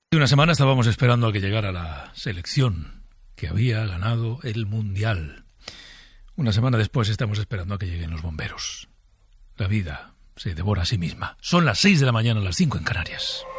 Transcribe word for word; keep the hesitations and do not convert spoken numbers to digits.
Hace una semana estábamos esperando a que llegara la selección que había ganado el Mundial. Una semana después estamos esperando a que lleguen los bomberos. La vida se devora a sí misma. Son las seis de la mañana, las cinco en Canarias.